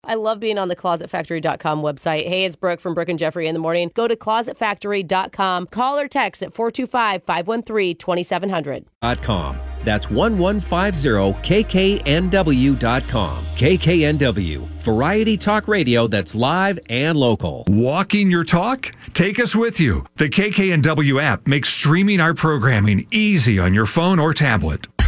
I love being on the closetfactory.com website. Hey, it's Brooke from Brooke and Jeffrey in the morning. Go to closetfactory.com. Call or text at 425-513-2700. That's 1150kknw.com. KKNW, variety talk radio that's live and local. Walking your talk? Take us with you. The KKNW app makes streaming our programming easy on your phone or tablet.